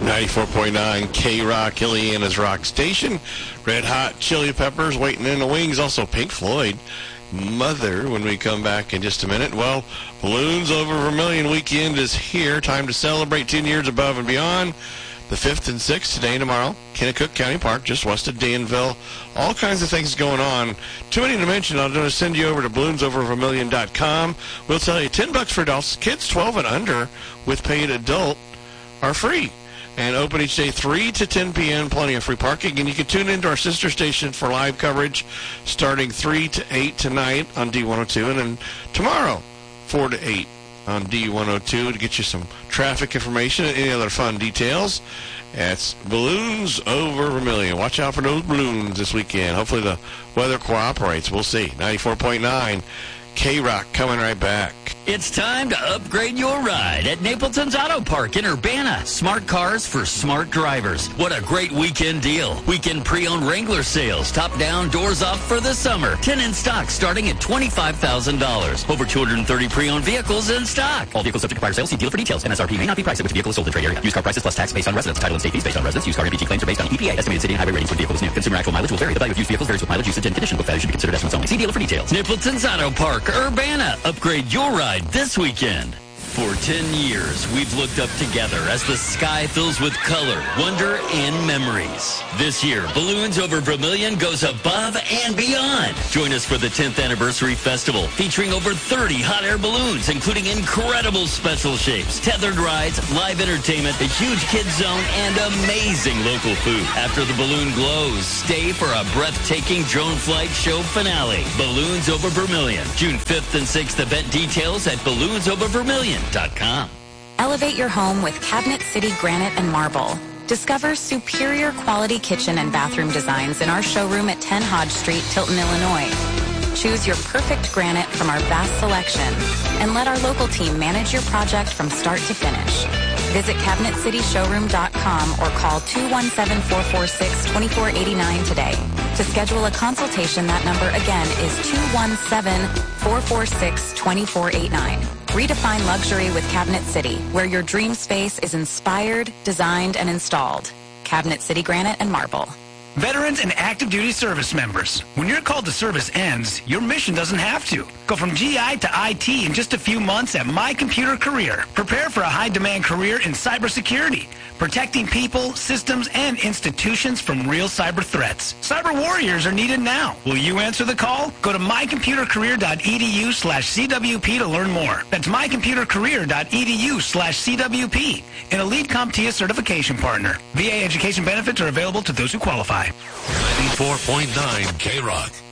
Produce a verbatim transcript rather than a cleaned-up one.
ninety-four point nine K-Rock, Ileana's Rock Station. Red Hot Chili Peppers waiting in the wings. Also Pink Floyd, Mother, when we come back in just a minute. Well, Balloons Over Vermilion weekend is here. Time to celebrate ten years above and beyond. The fifth and sixth today and tomorrow. Kennecook County Park, just west of Danville. All kinds of things going on. Too many to mention. I'm going to send you over to balloons over vermilion dot com. We'll tell you ten bucks for adults. Kids twelve and under with paid adult are free. And open each day three to ten p.m. Plenty of free parking. And you can tune into our sister station for live coverage starting three to eight tonight on D one oh two. And then tomorrow, four to eight on D one oh two to get you some traffic information and any other fun details. It's Balloons Over Vermilion. Watch out for those balloons this weekend. Hopefully the weather cooperates. We'll see. ninety-four point nine K-Rock coming right back. It's time to upgrade your ride at Napleton's Auto Park in Urbana. Smart cars for smart drivers. What a great weekend deal. Weekend pre-owned Wrangler sales. Top down, doors off for the summer. ten in stock starting at twenty-five thousand dollars. Over two hundred thirty pre-owned vehicles in stock. All vehicles subject to prior sale. See dealer for details. M S R P may not be priced at which vehicle is sold in trade area. Used car prices plus tax based on residence. Title and state fees based on residence. Used car M V G claims are based on E P A. Estimated city and highway ratings for vehicles new. Consumer actual mileage will vary. The value of used vehicles varies with mileage, usage, and condition. Book value should be considered estimates only. See dealer for details. Napleton's Auto Park, Urbana. Upgrade your ride this weekend. For ten years, we've looked up together as the sky fills with color, wonder, and memories. This year, Balloons Over Vermilion goes above and beyond. Join us for the tenth Anniversary Festival, featuring over thirty hot air balloons, including incredible special shapes, tethered rides, live entertainment, a huge kids zone, and amazing local food. After the balloon glows, stay for a breathtaking drone flight show finale. Balloons Over Vermilion, June fifth and sixth. Event details at balloons over vermilion dot com. Elevate your home with Cabinet City Granite and Marble. Discover superior quality kitchen and bathroom designs in our showroom at ten Hodge Street, Tilton, Illinois. Choose your perfect granite from our vast selection and let our local team manage your project from start to finish. Visit cabinet city showroom dot com or call two one seven, four four six, two four eight nine today. To schedule a consultation, that number again is two one seven, four four six, two four eight nine. Redefine luxury with Cabinet City, where your dream space is inspired, designed, and installed. Cabinet City Granite and Marble. Veterans and active duty service members, when your call to service ends, your mission doesn't have to. Go from G I to I T in just a few months at My Computer Career. Prepare for a high-demand career in cybersecurity, protecting people, systems, and institutions from real cyber threats. Cyber warriors are needed now. Will you answer the call? Go to my computer career dot e d u slash C W P to learn more. That's my computer career dot e d u slash C W P, an elite CompTIA certification partner. V A education benefits are available to those who qualify. ninety-four point nine K-Rock.